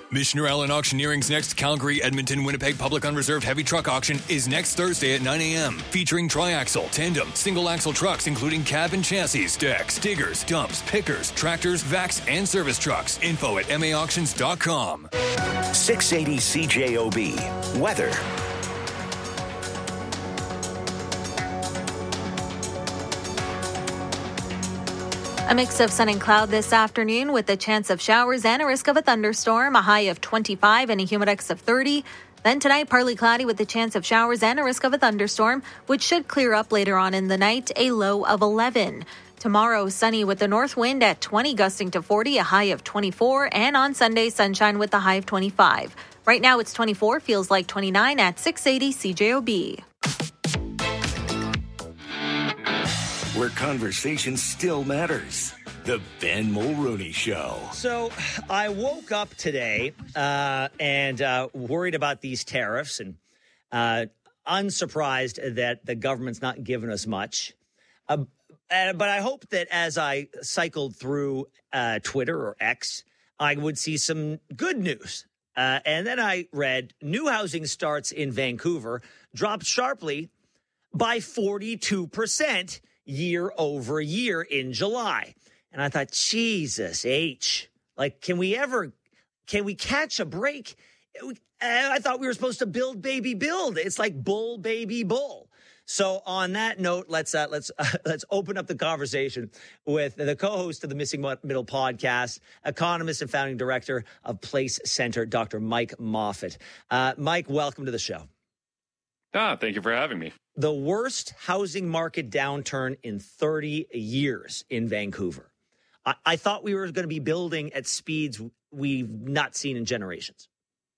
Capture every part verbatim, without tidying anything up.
Missioner Allen Auctioneering's next Calgary, Edmonton, Winnipeg public unreserved heavy truck auction is next Thursday at nine a.m. Featuring triaxle, tandem, single-axle trucks including cab and chassis, decks, diggers, dumps, pickers, tractors, vacs, and service trucks. Info at m a auctions dot com. six eighty C J O B. Weather. A mix of sun and cloud this afternoon with a chance of showers and a risk of a thunderstorm, a high of twenty-five and a humidex of thirty. Then tonight, partly cloudy with a chance of showers and a risk of a thunderstorm, which should clear up later on in the night, a low of eleven. Tomorrow, sunny with the north wind at twenty, gusting to forty, a high of twenty-four. And on Sunday, sunshine with a high of twenty-five. Right now, it's twenty-four, feels like twenty-nine at six eighty C J O B. Where conversation still matters. The Ben Mulrooney Show. So I woke up today uh, and uh, worried about these tariffs and uh, unsurprised that the government's not giving us much. Uh, uh, but I hope that as I cycled through uh, Twitter or X, I would see some good news. Uh, and then I read new housing starts in Vancouver dropped sharply by forty-two percent year over year in July. And I thought, Jesus H, like, can we ever, can we catch a break? I thought we were supposed to build, baby, build. It's like bull, baby, bull. So on that note, let's uh, let's uh, let's open up the conversation with the co-host of the Missing Middle podcast, economist and founding director of Place Center, Doctor Mike Moffat. Uh, Mike, welcome to the show. Ah, thank you for having me. The worst housing market downturn in thirty years in Vancouver. I, I thought we were going to be building at speeds we've not seen in generations.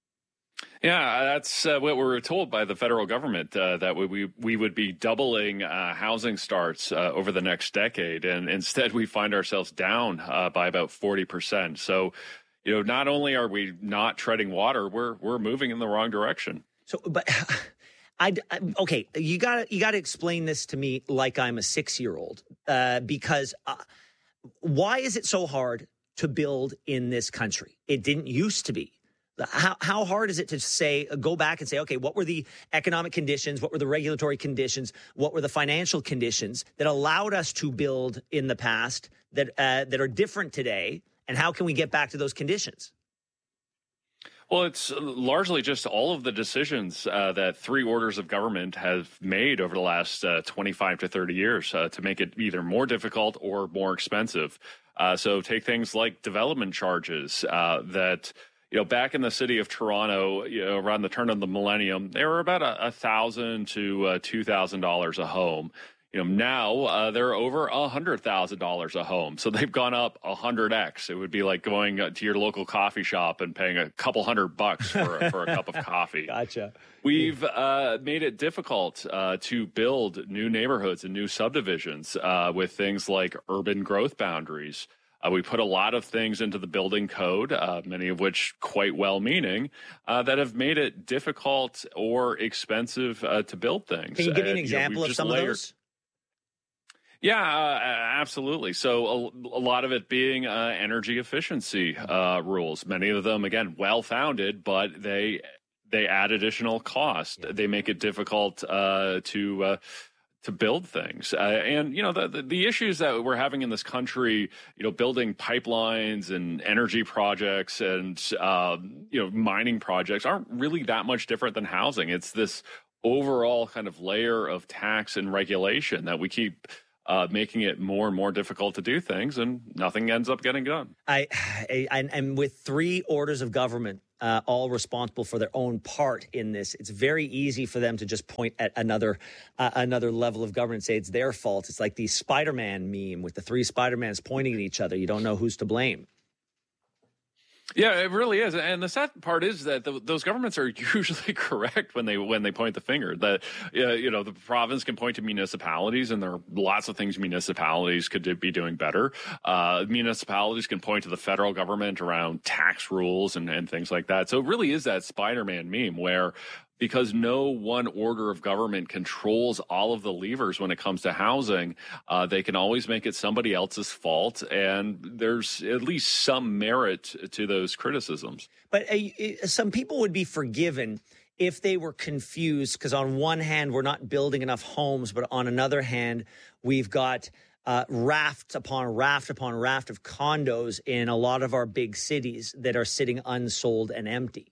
Yeah, that's uh, what we were told by the federal government, uh, that we, we we would be doubling uh, housing starts uh, over the next decade. And instead, we find ourselves down uh, by about forty percent. So, you know, not only are we not treading water, we're we're moving in the wrong direction. So, but I, I okay, you got you got to explain this to me like I'm a six-year-old, uh, because uh, why is it so hard to build in this country? It didn't used to be. How how hard is it to say, go back and say, okay, what were the economic conditions? What were the regulatory conditions? What were the financial conditions that allowed us to build in the past that uh, that are different today? And how can we get back to those conditions? Well, it's largely just all of the decisions uh, that three orders of government have made over the last uh, twenty-five to thirty years uh, to make it either more difficult or more expensive. Uh, so take things like development charges uh, that, you know, back in the city of Toronto, you know, around the turn of the millennium, they were about a, a thousand to uh, two thousand dollars a home. You know, now uh, they're over a hundred thousand dollars a home, so they've gone up a hundred x. It would be like going to your local coffee shop and paying a couple hundred bucks for a, for a cup of coffee. Gotcha. We've uh, made it difficult uh, to build new neighborhoods and new subdivisions uh, with things like urban growth boundaries. Uh, we put a lot of things into the building code, uh, many of which quite well-meaning, uh, that have made it difficult or expensive uh, to build things. Can you give me an and, example you know, of some layered... of those? Yeah, uh, absolutely. So a, a lot of it being uh, energy efficiency uh, rules, many of them, again, well-founded, but they they add additional cost. Yeah. They make it difficult uh, to uh, to build things. Uh, and, you know, the, the the issues that we're having in this country, you know, building pipelines and energy projects and, um, you know, mining projects aren't really that much different than housing. It's this overall kind of layer of tax and regulation that we keep Uh, making it more and more difficult to do things, and nothing ends up getting done. I, I and, and with three orders of government, uh, all responsible for their own part in this, it's very easy for them to just point at another uh, another level of government and say it's their fault. It's like the Spider-Man meme with the three Spider-Mans pointing at each other. You don't know who's to blame. Yeah, it really is. And the sad part is that the, those governments are usually correct when they when they point the finger. That, uh, you know, the province can point to municipalities, and there are lots of things municipalities could do, be doing better. Uh, municipalities can point to the federal government around tax rules and, and things like that. So it really is that Spider-Man meme where because no one order of government controls all of the levers when it comes to housing. Uh, they can always make it somebody else's fault, and there's at least some merit to those criticisms. But uh, some people would be forgiven if they were confused, because on one hand, we're not building enough homes, but on another hand, we've got uh, raft upon raft upon raft of condos in a lot of our big cities that are sitting unsold and empty.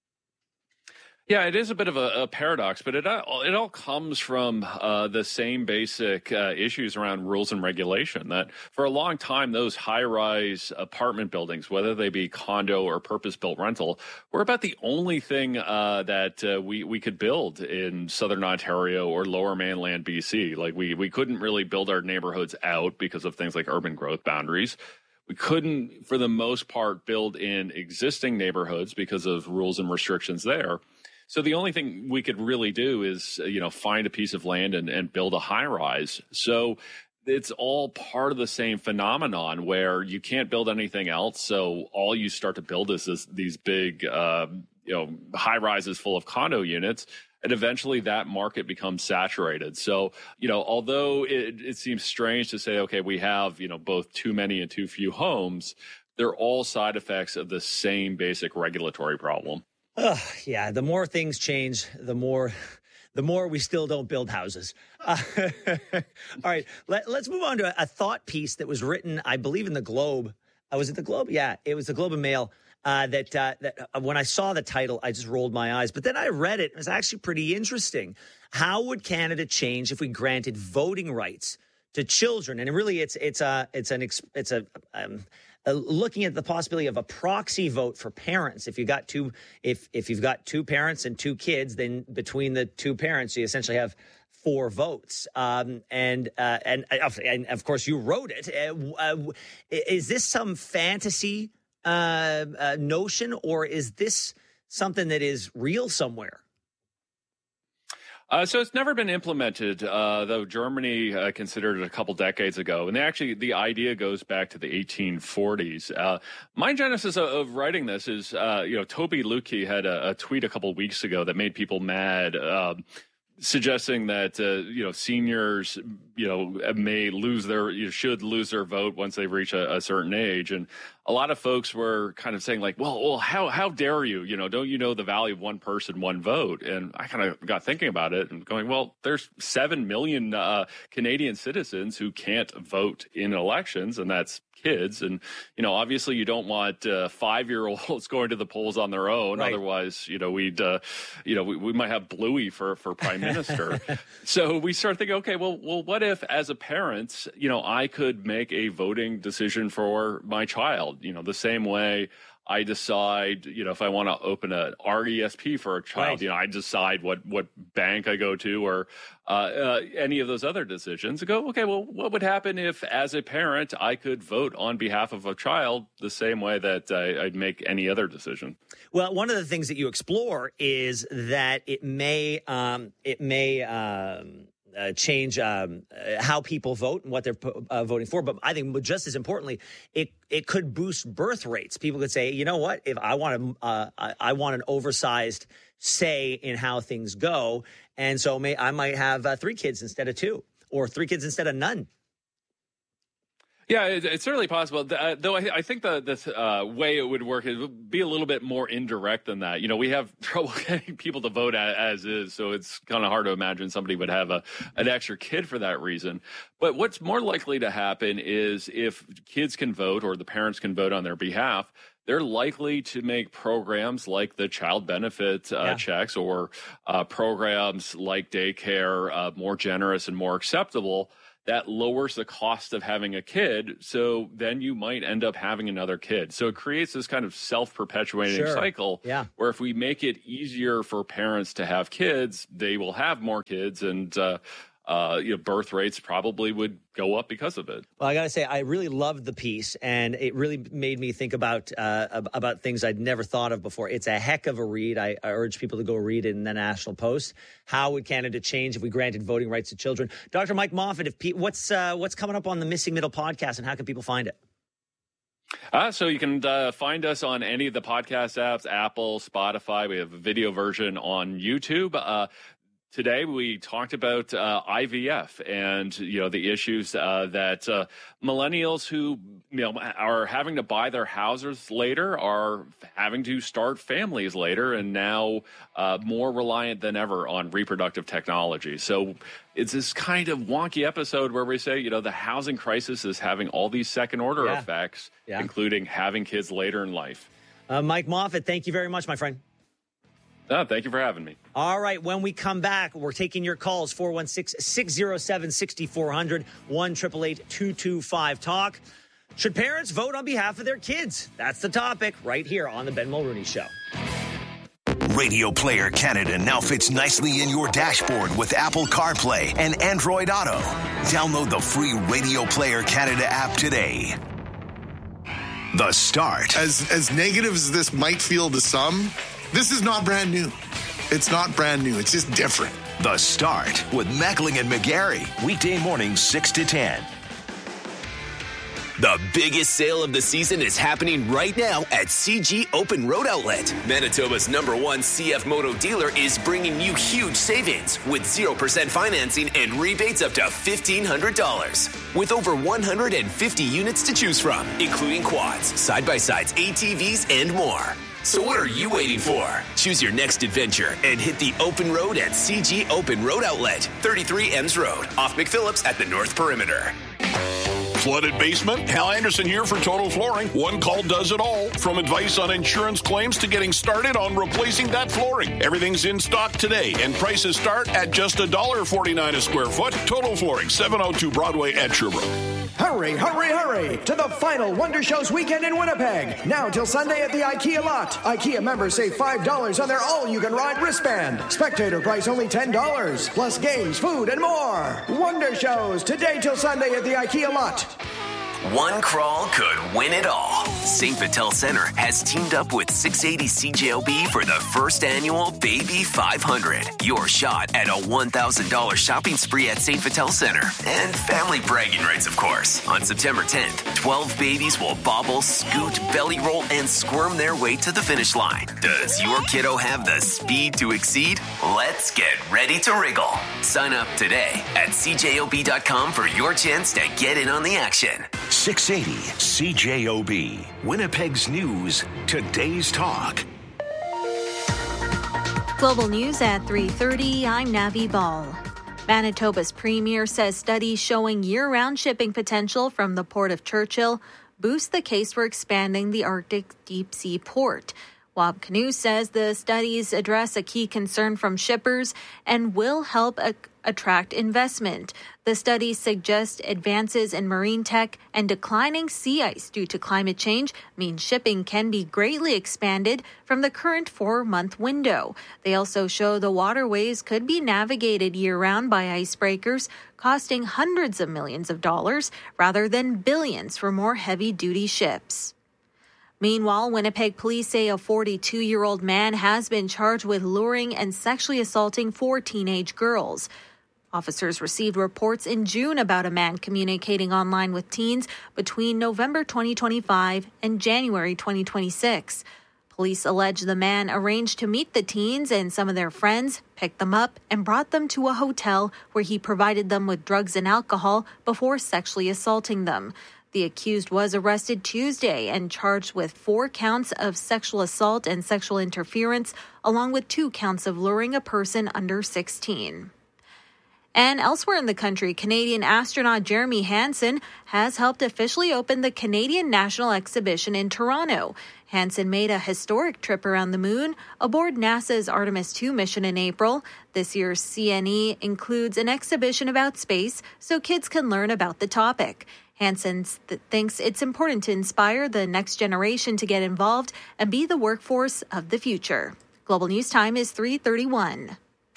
Yeah, it is a bit of a, a paradox, but it all, it all comes from uh, the same basic uh, issues around rules and regulation. That for a long time, those high-rise apartment buildings, whether they be condo or purpose-built rental, were about the only thing uh, that uh, we we could build in Southern Ontario or Lower Mainland B C. Like we we couldn't really build our neighborhoods out because of things like urban growth boundaries. We couldn't, for the most part, build in existing neighborhoods because of rules and restrictions there. So the only thing we could really do is, you know, find a piece of land and, and build a high rise. So it's all part of the same phenomenon where you can't build anything else. So all you start to build is this, these big, uh, you know, high rises full of condo units. And eventually that market becomes saturated. So, you know, although it, it seems strange to say, okay, we have, you know, both too many and too few homes, they're all side effects of the same basic regulatory problem. Uh, yeah, the more things change, the more the more we still don't build houses. Uh, all right, let, let's move on to a, a thought piece that was written, I believe, in the Globe. Uh, was it the Globe? Yeah, it was the Globe and Mail. Uh, that uh, that uh, when I saw the title, I just rolled my eyes. But then I read it. It was actually pretty interesting. How would Canada change if we granted voting rights to children? And really, it's it's a it's an it's a um, Uh, looking at the possibility of a proxy vote for parents. If you got two, if if you've got two parents and two kids, then between the two parents, you essentially have four votes. Um, and, uh, and and of course, you wrote it. Uh, uh, is this some fantasy uh, uh, notion, or is this something that is real somewhere? Uh, so it's never been implemented, uh, though Germany uh, considered it a couple decades ago. And they actually, the idea goes back to the eighteen forties. Uh, my genesis of, of writing this is, uh, you know, Toby Lutke had a, a tweet a couple weeks ago that made people mad, uh, suggesting that, uh, you know, seniors, you know, may lose their, you should lose their vote once they reach a, a certain age. And a lot of folks were kind of saying like, well, well, how, how dare you, you know, don't you know the value of one person, one vote? And I kind of got thinking about it and going, well, there's seven million uh, Canadian citizens who can't vote in elections, and that's kids. And, you know, obviously you don't want uh, five-year-olds going to the polls on their own. Right. Otherwise, you know, we'd, uh, you know, we, we might have Bluey for, for prime minister. So we start thinking, okay, well, well, what if as a parent, you know, I could make a voting decision for my child, you know, the same way I decide, you know, if I want to open a R E S P for a child, right. you know, I decide what, what bank I go to or uh, uh, any of those other decisions. I go, okay, well, what would happen if as a parent I could vote on behalf of a child the same way that I, I'd make any other decision? Well, one of the things that you explore is that it may, um, it may, um, Uh, change um, uh, how people vote and what they're uh, voting for. But I think just as importantly, it it could boost birth rates. People could say, you know what, if I want to, uh, I, I want an oversized say in how things go. And so may, I might have uh, three kids instead of two, or three kids instead of none. Yeah, it, it's certainly possible. Uh, though I, I think the, the uh, way it would work is it would be a little bit more indirect than that. You know, we have trouble getting people to vote as, as is, so it's kind of hard to imagine somebody would have a an extra kid for that reason. But what's more likely to happen is if kids can vote or the parents can vote on their behalf, they're likely to make programs like the child benefit uh, yeah. checks or uh, programs like daycare uh, more generous and more acceptable. That lowers the cost of having a kid, so then you might end up having another kid. So it creates this kind of self-perpetuating sure. cycle yeah. where if we make it easier for parents to have kids, they will have more kids, and uh, uh, you know, birth rates probably would go up because of it. Well, I got to say, I really loved the piece, and it really made me think about uh, about things I'd never thought of before. It's a heck of a read. I, I urge people to go read it in the National Post. How would Canada change if we granted voting rights to children? Doctor Mike Moffat, if pe- what's uh, what's coming up on the Missing Middle podcast, and how can people find it? Uh, so you can uh, find us on any of the podcast apps, Apple, Spotify. We have a video version on YouTube. Uh, today we talked about uh, I V F and, you know, the issues uh, that uh, millennials who, you know, are having to buy their houses later are having to start families later and now uh, more reliant than ever on reproductive technology. So it's this kind of wonky episode where we say, you know, the housing crisis is having all these second order yeah. effects, yeah. including having kids later in life. Uh, Mike Moffat, thank you very much, my friend. Oh, thank you for having me. All right. When we come back, we're taking your calls, four one six, six oh seven, six four zero zero, one eight eight eight, two two five, talk. Should parents vote on behalf of their kids? That's the topic right here on the Ben Mulrooney Show. Radio Player Canada now fits nicely in your dashboard with Apple CarPlay and Android Auto. Download the free Radio Player Canada app today. The Start. As as negative as this might feel to some, this is not brand new. It's not brand new. It's just different. The Start with Mackling and McGarry. Weekday mornings six to ten. The biggest sale of the season is happening right now at C G Open Road Outlet. Manitoba's number one C F Moto dealer is bringing you huge savings with zero percent financing and rebates up to fifteen hundred dollars. With over one hundred fifty units to choose from, including quads, side-by-sides, A T Vs, and more. So what are you waiting for? Choose your next adventure and hit the open road at C G Open Road Outlet, thirty-three Ems Road, off McPhillips at the North Perimeter. Flooded basement? Hal Anderson here for Total Flooring. One call does it all. From advice on insurance claims to getting started on replacing that flooring. Everything's in stock today, and prices start at just one dollar forty-nine a square foot. Total Flooring, seven oh two Broadway at Sherbrooke. Hurry, hurry, hurry to the final Wonder Shows weekend in Winnipeg. Now till Sunday at the IKEA lot. IKEA members save five dollars on their all-you-can-ride wristband. Spectator price only ten dollars. Plus games, food, and more. Wonder Shows today till Sunday at the IKEA lot. One crawl could win it all. Saint Vital Center has teamed up with six eighty C J O B for the first annual Baby five hundred. Your shot at a one thousand dollars shopping spree at Saint Vital Center. And family bragging rights, of course. On September tenth, twelve babies will bobble, scoot, belly roll, and squirm their way to the finish line. Does your kiddo have the speed to exceed? Let's get ready to wriggle. Sign up today at C J O B dot com for your chance to get in on the action. six eighty C J O B, Winnipeg's news, today's talk. Global news at three thirty. I'm Navi Ball. Manitoba's premier says studies showing year-round shipping potential from the Port of Churchill boost the case for expanding the Arctic deep sea port. Wab Kinew says the studies address a key concern from shippers and will help a- attract investment. The studies suggest advances in marine tech and declining sea ice due to climate change mean shipping can be greatly expanded from the current four-month window. They also show the waterways could be navigated year-round by icebreakers, costing hundreds of millions of dollars rather than billions for more heavy-duty ships. Meanwhile, Winnipeg police say a forty-two-year-old man has been charged with luring and sexually assaulting four teenage girls. Officers received reports in June about a man communicating online with teens between November twenty twenty-five and January twenty twenty-six. Police allege the man arranged to meet the teens and some of their friends, picked them up, and brought them to a hotel where he provided them with drugs and alcohol before sexually assaulting them. The accused was arrested Tuesday and charged with four counts of sexual assault and sexual interference, along with two counts of luring a person under sixteen. And elsewhere in the country, Canadian astronaut Jeremy Hansen has helped officially open the Canadian National Exhibition in Toronto. Hansen made a historic trip around the moon aboard NASA's Artemis two mission in April. This year's C N E includes an exhibition about space so kids can learn about the topic. Hansen th- thinks it's important to inspire the next generation to get involved and be the workforce of the future. Global News Time is three thirty-one.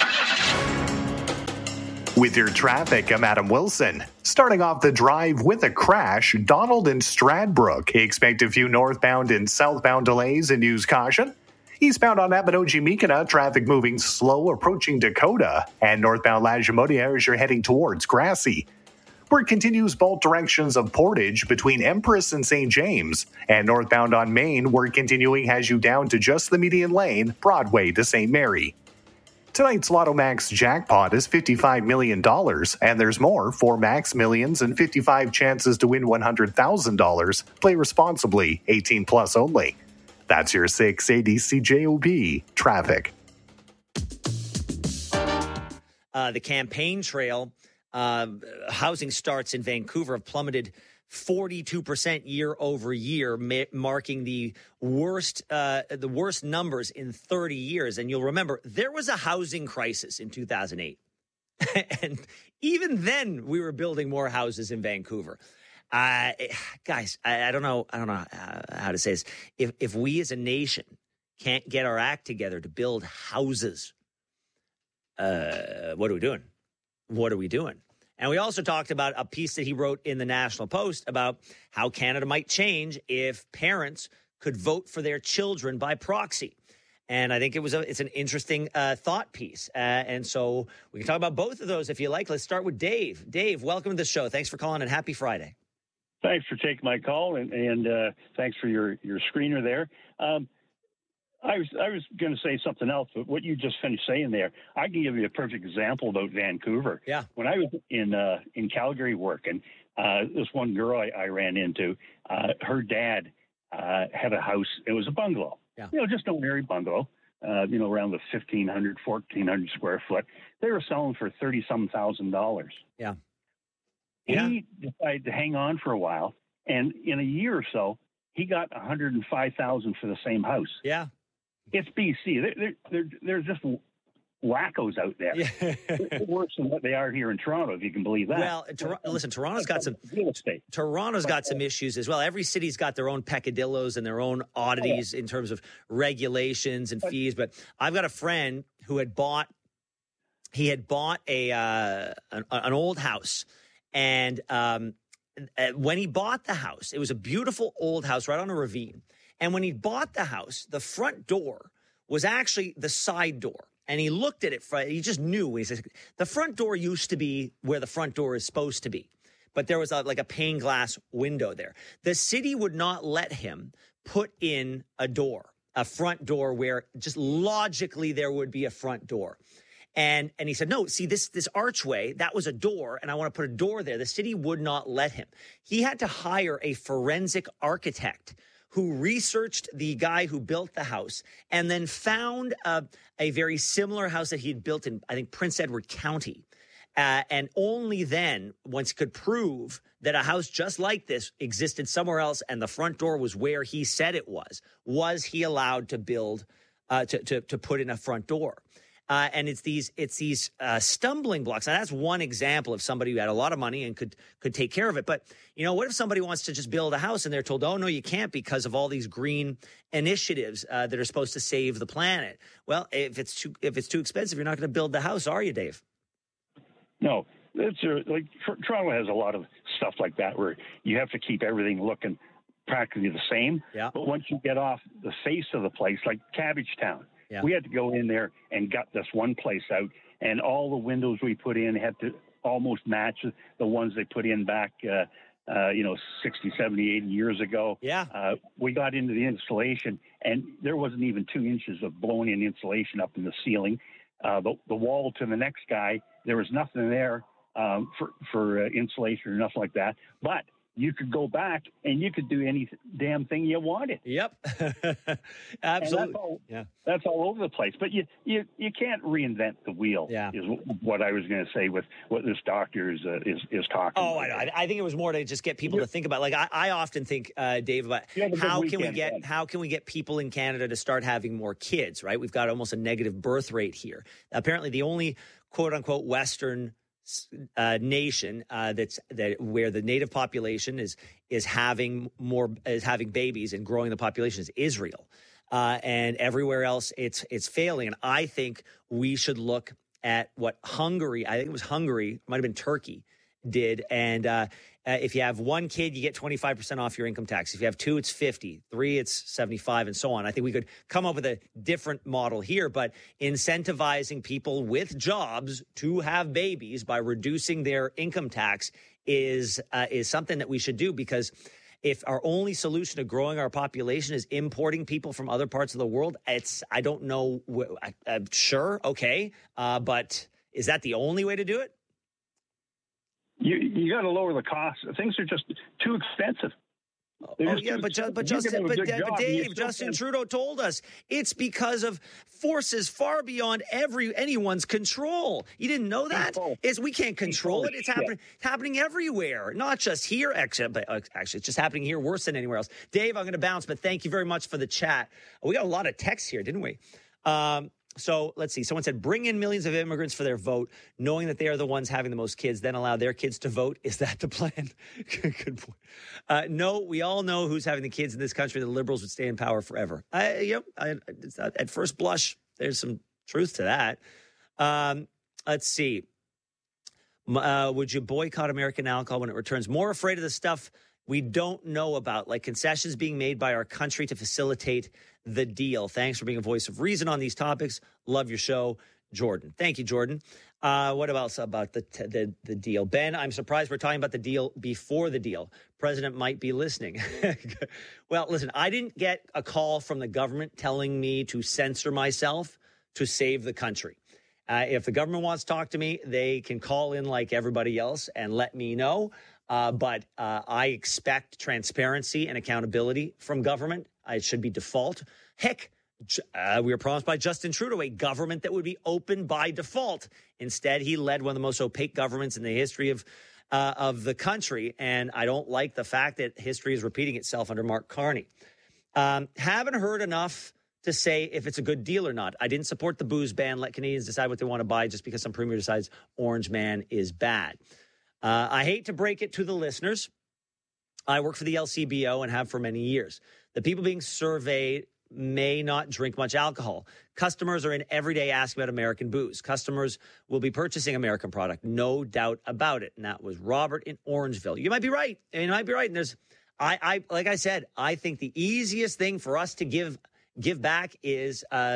With your traffic, I'm Adam Wilson. Starting off the drive with a crash, Donald and Stradbrook. Expect a few northbound and southbound delays and use caution. Eastbound on Abinogi-Mekina, traffic moving slow approaching Dakota. And northbound Lajimodia as you're heading towards Grassy. Work continues both directions of Portage between Empress and Saint James. And northbound on Main, work continuing has you down to just the median lane, Broadway to Saint Mary. Tonight's Lotto Max jackpot is fifty-five million dollars, and there's more, four Max Millions and fifty-five chances to win one hundred thousand dollars. Play responsibly, eighteen plus only. That's your six eighty C J O B traffic. Uh, the campaign trail, uh, housing starts in Vancouver have plummeted forty-two percent year over year, ma- marking the worst uh, the worst numbers in thirty years. And you'll remember there was a housing crisis in two thousand eight. And even then we were building more houses in Vancouver. Uh, guys, I, I don't know. I don't know how, how to say this. If if we as a nation can't get our act together to build houses, uh, what are we doing? What are we doing? And we also talked about a piece that he wrote in the National Post about how Canada might change if parents could vote for their children by proxy. And I think it was a, it's an interesting uh, thought piece. Uh, and so we can talk about both of those if you like. Let's start with Dave. Dave, welcome to the show. Thanks for calling and happy Friday. Thanks for taking my call, and, and uh, thanks for your, your screener there. Um, I was I was going to say something else, but what you just finished saying there, I can give you a perfect example about Vancouver. Yeah. When I was in uh, in Calgary working, uh, this one girl I, I ran into, uh, her dad uh, had a house. It was a bungalow. Yeah. You know, just an ordinary bungalow. Uh, you know, around the fifteen hundred, fourteen hundred square foot. They were selling for thirty some thousand dollars. Yeah. He yeah. decided to hang on for a while, and in a year or so, he got one hundred five thousand dollars for the same house. Yeah. It's B C. They're, they're, they're, they're just wackos out there. Yeah. They're worse than what they are here in Toronto, if you can believe that. Well, Tor- listen, Toronto's got some real estate. Toronto's got some issues as well. Every city's got their own peccadillos and their own oddities in terms of regulations and fees. But I've got a friend who had bought he had bought a uh, an, an old house, and um, when he bought the house, it was a beautiful old house right on a ravine. And when he bought the house, the front door was actually the side door. And he looked at it, he just knew. He said, the front door used to be where the front door is supposed to be. But there was a, like a pane glass window there. The city would not let him put in a door, a front door where just logically there would be a front door. And and he said, no, see, this this archway, that was a door, and I want to put a door there. The city would not let him. He had to hire a forensic architect who researched the guy who built the house and then found uh, a very similar house that he had built in, I think, Prince Edward County. Uh, and only then, once he could prove that a house just like this existed somewhere else and the front door was where he said it was, was he allowed to build, uh, to, to, to put in a front door. Uh, and it's these it's these uh, stumbling blocks. Now, that's one example of somebody who had a lot of money and could could take care of it. But, you know, what if somebody wants to just build a house and they're told, oh, no, you can't because of all these green initiatives uh, that are supposed to save the planet? Well, if it's too, if it's too expensive, you're not going to build the house, are you, Dave? No. It's a, like Toronto has a lot of stuff like that where you have to keep everything looking practically the same. Yeah. But once you get off the face of the place, like Cabbagetown, yeah. we had to go in there and gut this one place out, and all the windows we put in had to almost match the ones they put in back, uh, uh, you know, sixty, seventy, eighty years ago. Yeah. Uh, we got into the insulation, and there wasn't even two inches of blown-in insulation up in the ceiling. Uh, the, the wall to the next guy, there was nothing there um, for, for uh, insulation or nothing like that. But you could go back and you could do any damn thing you wanted. Yep. Absolutely. That's all, yeah. That's all over the place. But you, you, you can't reinvent the wheel, yeah. is what I was going to say with what this doctor is uh, is, is talking oh, about. I know. I think it was more to just get people yeah. to think about, like, I, I often think, uh, Dave, about how can we get then. how can we get people in Canada to start having more kids, right? We've got almost a negative birth rate here. Apparently the only quote-unquote Western Uh, nation uh, that's that where the native population is is having more is having babies and growing the population is Israel, uh, and everywhere else it's it's failing. And I think we should look at what Hungary, I think it was Hungary, might have been Turkey, did. And uh, uh, if you have one kid, you get twenty-five percent off your income tax. If you have two, it's fifty. Three, it's seventy-five, and so on. I think we could come up with a different model here, but incentivizing people with jobs to have babies by reducing their income tax is uh, is something that we should do, because if our only solution to growing our population is importing people from other parts of the world, it's I don't know. I, I'm sure, okay, uh, but is that the only way to do it? You you got to lower the cost. Things are just too expensive. They're Oh, yeah, but, ju- but, Justin, but, but Dave, Justin can... Trudeau told us it's because of forces far beyond every anyone's control. You didn't know that? Is we can't control it. It's happening happening everywhere, not just here. Actually, but actually, it's just happening here worse than anywhere else. Dave, I'm going to bounce, but thank you very much for the chat. We got a lot of texts here, didn't we? Um, So let's see. Someone said, bring in millions of immigrants for their vote, knowing that they are the ones having the most kids, then allow their kids to vote. Is that the plan? Good point. Uh, no, we all know who's having the kids in this country. The Liberals would stay in power forever. I, you know, I, it's not, at first blush, there's some truth to that. Um, let's see. Uh, would you boycott American alcohol when it returns? More afraid of the stuff we don't know about, like concessions being made by our country to facilitate the deal. Thanks for being a voice of reason on these topics. Love your show, Jordan. Thank you, Jordan. Uh, what else about the, t- the the deal? Ben, I'm surprised we're talking about the deal before the deal. President might be listening. Well, listen, I didn't get a call from the government telling me to censor myself to save the country. Uh, if the government wants to talk to me, they can call in like everybody else and let me know. Uh, but uh, I expect transparency and accountability from government. Uh, it should be default. Heck, uh, we were promised by Justin Trudeau a government that would be open by default. Instead, he led one of the most opaque governments in the history of uh, of the country. And I don't like the fact that history is repeating itself under Mark Carney. Um, haven't heard enough to say if it's a good deal or not. I didn't support the booze ban. Let Canadians decide what they want to buy just because some premier decides Orange Man is bad. Uh, I hate to break it to the listeners. I work for the L C B O and have for many years. The people being surveyed may not drink much alcohol. Customers are in every day asking about American booze. Customers will be purchasing American product, no doubt about it. And that was Robert in Orangeville. You might be right. You might be right. And there's, I, I, like I said, I think the easiest thing for us to give give back is uh,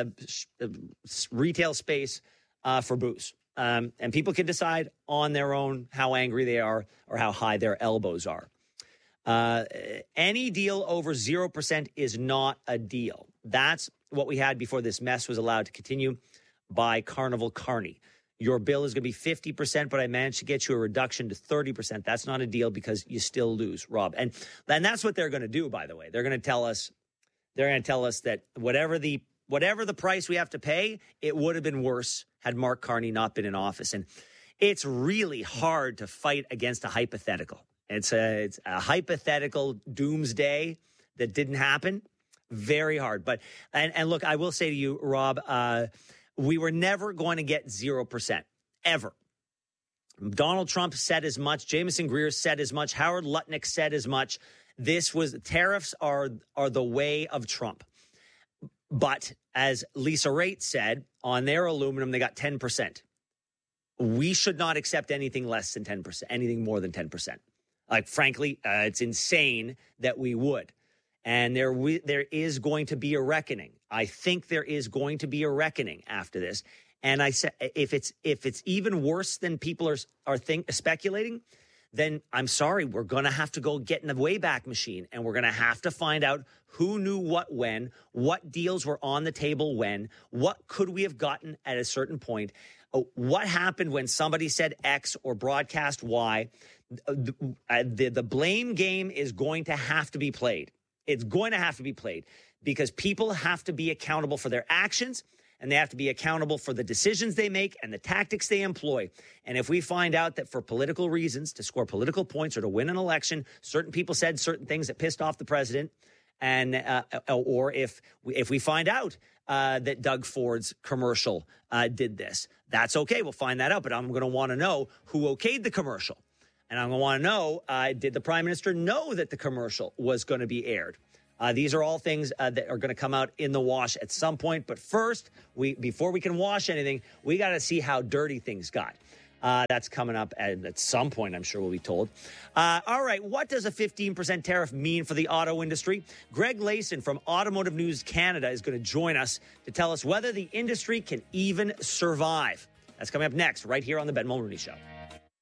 retail space uh, for booze. Um, and people can decide on their own how angry they are or how high their elbows are. Uh, any deal over zero percent is not a deal. That's what we had before this mess was allowed to continue by Carnival Carney. Your bill is going to be fifty percent, but I managed to get you a reduction to thirty percent. That's not a deal because you still lose, Rob. And, and that's what they're going to do, by the way. They're going to tell us, they're going to tell us that whatever the Whatever the price we have to pay, it would have been worse had Mark Carney not been in office. And it's really hard to fight against a hypothetical. It's a, it's a hypothetical doomsday that didn't happen. Very hard. But and, and look, I will say to you, Rob, uh, we were never going to get zero percent, ever. Donald Trump said as much. Jameson Greer said as much. Howard Lutnick said as much. This was, tariffs are are the way of Trump. But as Lisa Raitt said, on their aluminum, they got ten percent. We should not accept anything less than ten percent, anything more than ten percent. Like, frankly, uh, it's insane that we would. And there, we, there is going to be a reckoning. I think there is going to be a reckoning after this. And I said, if it's if it's even worse than people are are think, speculating, then I'm sorry, we're going to have to go get in the Wayback Machine, and we're going to have to find out who knew what when, what deals were on the table when, what could we have gotten at a certain point, uh, what happened when somebody said X or broadcast Y. Uh, the, uh, the, the blame game is going to have to be played. It's going to have to be played because people have to be accountable for their actions. And they have to be accountable for the decisions they make and the tactics they employ. And if we find out that for political reasons, to score political points or to win an election, certain people said certain things that pissed off the president, and uh, or if we, if we find out uh, that Doug Ford's commercial uh, did this, that's okay. We'll find that out. But I'm going to want to know who okayed the commercial. And I'm going to want to know, uh, did the prime minister know that the commercial was going to be aired? Uh, these are all things uh, that are going to come out in the wash at some point. But first, we before we can wash anything, we got to see how dirty things got. Uh, that's coming up at, at some point, I'm sure we'll be told. Uh, all right, what does a fifteen percent tariff mean for the auto industry? Greg Layson from Automotive News Canada is going to join us to tell us whether the industry can even survive. That's coming up next, right here on the Ben Mulroney Show.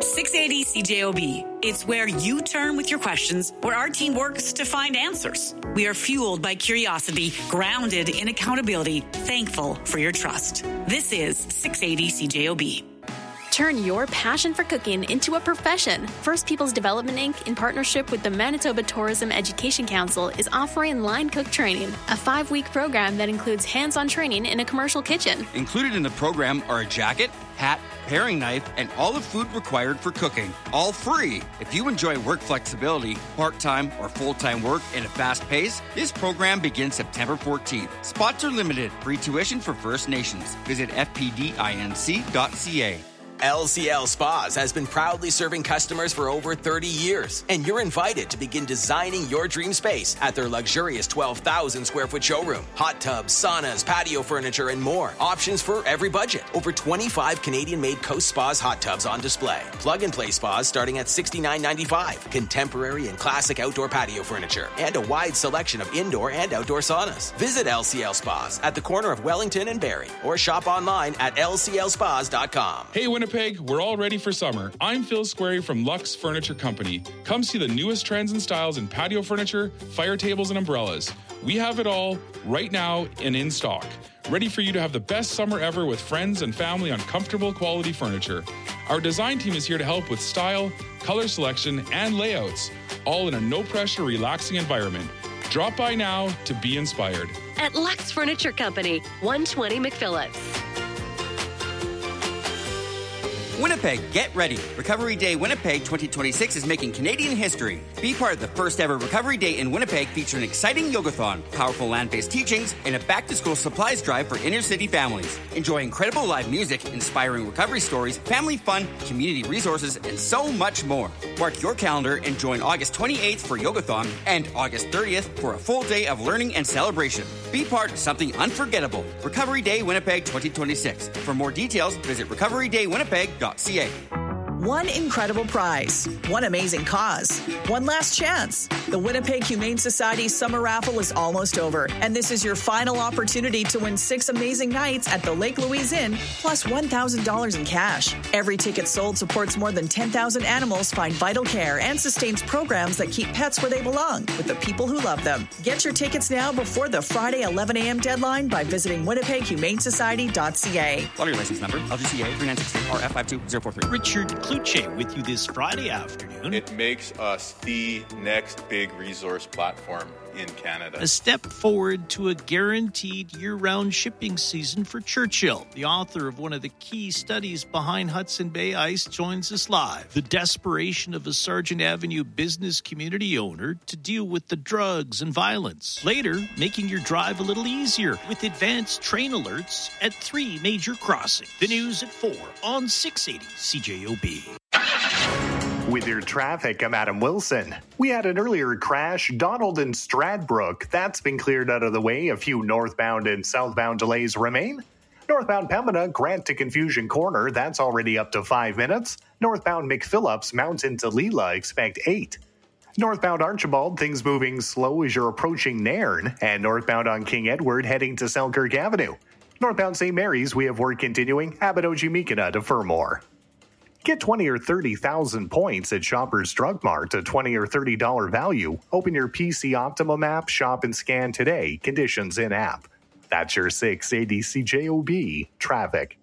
six eighty C J O B. It's where you turn with your questions, where our team works to find answers. We are fueled by curiosity, grounded in accountability, thankful for your trust. This is six eighty C J O B. Turn your passion for cooking into a profession. First Peoples Development Incorporated, in partnership with the Manitoba Tourism Education Council, is offering Line Cook Training, a five-week program that includes hands-on training in a commercial kitchen. Included in the program are a jacket, hat, paring knife, and all the food required for cooking. All free. If you enjoy work flexibility, part-time or full-time work in a fast pace, this program begins September fourteenth. Spots are limited. Free tuition for First Nations. Visit f p d inc dot c a. L C L Spas has been proudly serving customers for over thirty years, and you're invited to begin designing your dream space at their luxurious twelve thousand square foot showroom. Hot tubs, saunas, patio furniture, and more. Options for every budget. Over twenty-five Canadian-made Coast Spas hot tubs on display. Plug-and-play spas starting at sixty-nine ninety-five. Contemporary and classic outdoor patio furniture, and a wide selection of indoor and outdoor saunas. Visit L C L Spas at the corner of Wellington and Barrie, or shop online at l c l spas dot com. Hey, Winnipeg. We're all ready for summer. I'm Phil Squarey from Lux Furniture Company. Come see the newest trends and styles in patio furniture, fire tables, and umbrellas. We have it all right now and in stock. Ready for you to have the best summer ever with friends and family on comfortable quality furniture. Our design team is here to help with style, color selection, and layouts, all in a no-pressure, relaxing environment. Drop by now to be inspired. At Lux Furniture Company, one twenty McPhillips. Winnipeg, get ready. Recovery Day Winnipeg twenty twenty-six is making Canadian history. Be part of the first ever Recovery Day in Winnipeg featuring exciting yogathon, powerful land-based teachings, and a back-to-school supplies drive for inner-city families. Enjoy incredible live music, inspiring recovery stories, family fun, community resources, and so much more. Mark your calendar and join August twenty-eighth for yogathon and August thirtieth for a full day of learning and celebration. Be part of something unforgettable. Recovery Day Winnipeg twenty twenty-six. For more details, visit recovery day winnipeg dot c a. One incredible prize, one amazing cause, one last chance. The Winnipeg Humane Society Summer Raffle is almost over, and this is your final opportunity to win six amazing nights at the Lake Louise Inn, plus one thousand dollars in cash. Every ticket sold supports more than ten thousand animals find vital care and sustains programs that keep pets where they belong, with the people who love them. Get your tickets now before the Friday eleven a.m. deadline by visiting winnipeg humane society dot c a. Lottery license number, L G C A three nine six three R F five two zero four three. Richard Kluche with you this Friday afternoon. It makes us the next big resource platform in Canada. A step forward to a guaranteed year-round shipping season for Churchill. The author of one of the key studies behind Hudson Bay Ice joins us live. The desperation of a Sargent Avenue business community owner to deal with the drugs and violence. Later, making your drive a little easier with advanced train alerts at three major crossings. The news at four on six eighty C J O B. With your traffic, I'm Adam Wilson. We had an earlier crash, Donald and Stradbrook. That's been cleared out of the way. A few northbound and southbound delays remain. Northbound Pembina, Grant to Confusion Corner, that's already up to five minutes. Northbound McPhillips, Mountain to Leela, expect eight. Northbound Archibald, things moving slow as you're approaching Nairn. And northbound on King Edward, heading to Selkirk Avenue. Northbound Saint Mary's, we have work continuing. Abbotsford to Fermor. Get twenty or thirty thousand points at Shoppers Drug Mart, a twenty or thirty dollars value. Open your P C Optimum app, shop and scan today. Conditions in app. That's your six eighty C J O B traffic.